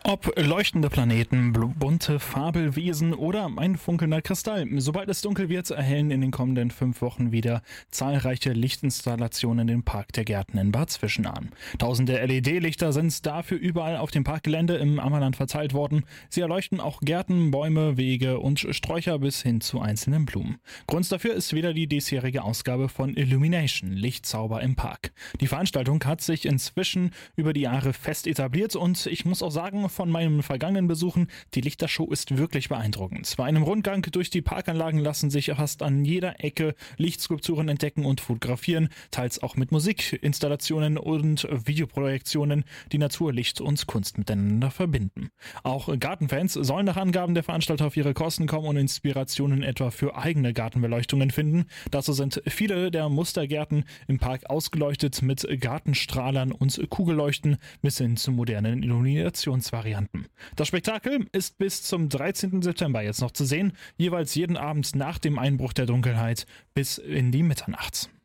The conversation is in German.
Ob leuchtende Planeten, bunte Fabelwesen oder ein funkelnder Kristall. Sobald es dunkel wird, erhellen in den kommenden 5 Wochen wieder zahlreiche Lichtinstallationen den Park der Gärten in Bad Zwischenahn. Tausende LED-Lichter sind dafür überall auf dem Parkgelände im Ammerland verteilt worden. Sie erleuchten auch Gärten, Bäume, Wege und Sträucher bis hin zu einzelnen Blumen. Grund dafür ist wieder die diesjährige Ausgabe von Illumination, Lichtzauber im Park. Die Veranstaltung hat sich inzwischen über die Jahre fest etabliert und ich muss auch sagen, von meinen vergangenen Besuchen, die Lichtershow ist wirklich beeindruckend. Bei einem Rundgang durch die Parkanlagen lassen sich fast an jeder Ecke Lichtskulpturen entdecken und fotografieren, teils auch mit Musikinstallationen und Videoprojektionen, die Natur, Licht und Kunst miteinander verbinden. Auch Gartenfans sollen nach Angaben der Veranstalter auf ihre Kosten kommen und Inspirationen etwa für eigene Gartenbeleuchtungen finden. Dazu sind viele der Mustergärten im Park ausgeleuchtet mit Gartenstrahlern und Kugelleuchten bis hin zu modernen Illuminationsvarianten. Das Spektakel ist bis zum 13. September jetzt noch zu sehen, jeweils jeden Abend nach dem Einbruch der Dunkelheit bis in die Mitternacht.